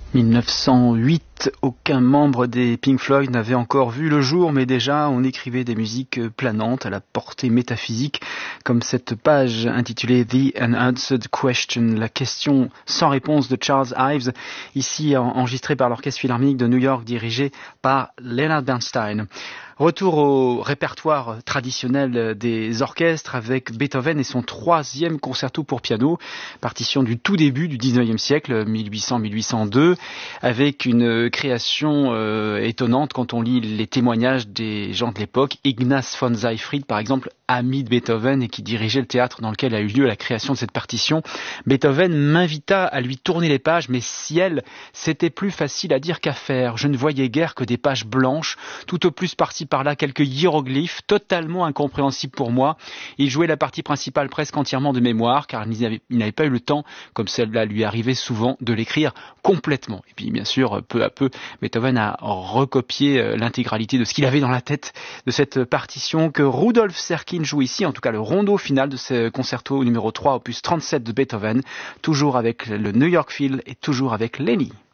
1908, aucun membre des Pink Floyd n'avait encore vu le jour, mais déjà on écrivait des musiques planantes à la portée métaphysique, comme cette page intitulée The Unanswered Question, la question sans réponse de Charles Ives, ici enregistrée par l'Orchestre Philharmonique de New York, dirigé par Leonard Bernstein. Retour au répertoire traditionnel des orchestres avec Beethoven et son 3e concerto pour piano, partition du tout début du 19e siècle, 1800-1802, avec une création étonnante quand on lit les témoignages des gens de l'époque. Ignaz von Seyfried, par exemple, ami de Beethoven et qui dirigeait le théâtre dans lequel a eu lieu la création de cette partition. Beethoven m'invita à lui tourner les pages, mais ciel, c'était plus facile à dire qu'à faire. Je ne voyais guère que des pages blanches, tout au plus par-ci par-là quelques hiéroglyphes, totalement incompréhensibles pour moi. Il jouait la partie principale presque entièrement de mémoire, car il n'avait pas eu le temps, comme cela lui arrivait souvent, de l'écrire complètement. Et puis bien sûr, peu à peu, Beethoven a recopié l'intégralité de ce qu'il avait dans la tête de cette partition que Rudolf Serkin joue ici, en tout cas le rondo final de ce concerto numéro 3, opus 37 de Beethoven, toujours avec le New York Phil et toujours avec Lenny.